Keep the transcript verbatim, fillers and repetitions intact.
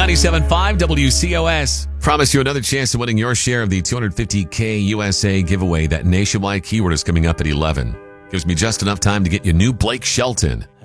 ninety-seven point five W C O S. Promise you another chance of winning your share of the two hundred fifty K U S A giveaway. That nationwide keyword is coming up at eleven. Gives me just enough time to get you new Blake Shelton.